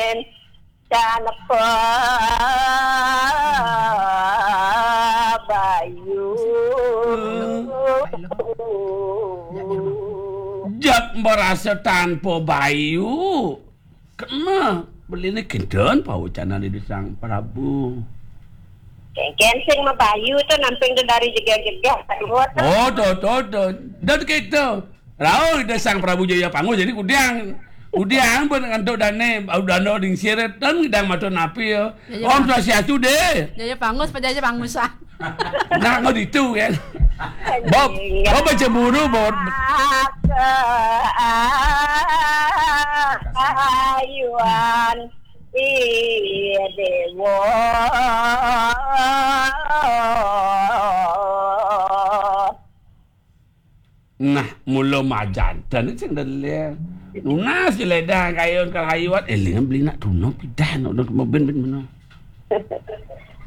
dan Bayu Jak merasa tanpa Bayu. Kena beli ni kedon pau cana di Sang Prabu. Kensing ma Bayu tu namping tu dari jegah-jegah. Oh, to. Dan kita. Rau di Sang Prabu Jaya Pangu jadi Udiang pun ngantuk dane, dano ding siret dan ngidang maton api yo. Om Swastiastu deh. Jaya Pangus pada Jaya Pangusa. Nak ngau itu kan. Bob baca buru Bob. Ayuan dewa. Nah, mula majan dan itu dah Nunas je ledang kayun kang hayuat. Lingan beli nak tunong pidah nak ben mana.